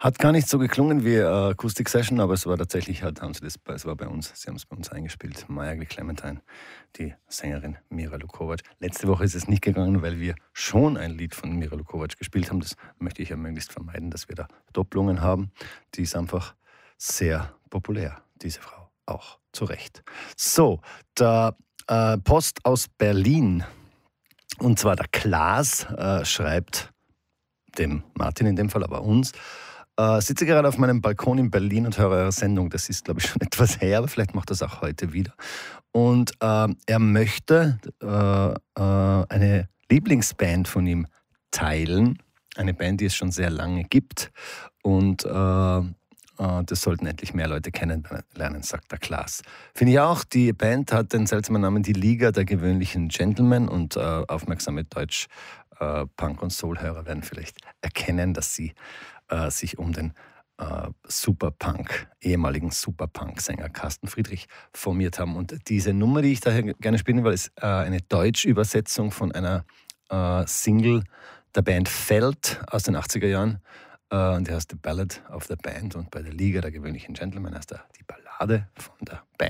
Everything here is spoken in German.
Hat gar nicht so geklungen wie Acoustic Session, aber es war tatsächlich, es war bei uns, sie haben es bei uns eingespielt. Maya Clementine, die Sängerin Mira Lukovac. Letzte Woche ist es nicht gegangen, weil wir schon ein Lied von Mira Lukovac gespielt haben. Das möchte ich ja möglichst vermeiden, dass wir da Doppelungen haben. Die ist einfach sehr populär, diese Frau. Auch zu Recht. So, der Post aus Berlin, und zwar der Klaas, schreibt dem Martin in dem Fall, aber uns, sitze gerade auf meinem Balkon in Berlin und höre eure Sendung. Das ist, glaube ich, schon etwas her, aber vielleicht macht das auch heute wieder. Und er möchte eine Lieblingsband von ihm teilen. Eine Band, die es schon sehr lange gibt. Und das sollten endlich mehr Leute kennenlernen, sagt der Klaas. Finde ich auch, die Band hat den seltsamen Namen Die Liga der gewöhnlichen Gentlemen und aufmerksame Deutsch-Punk- und Soul-Hörer werden vielleicht erkennen, dass sie sich um den ehemaligen Superpunk-Sänger Carsten Friedrich formiert haben. Und diese Nummer, die ich daher gerne spielen will, ist eine Deutsch-Übersetzung von einer Single der Band Feld aus den 80er Jahren. Und die heißt The Ballad of the Band, und bei der Liga der gewöhnlichen Gentlemen heißt die Ballade von der Band.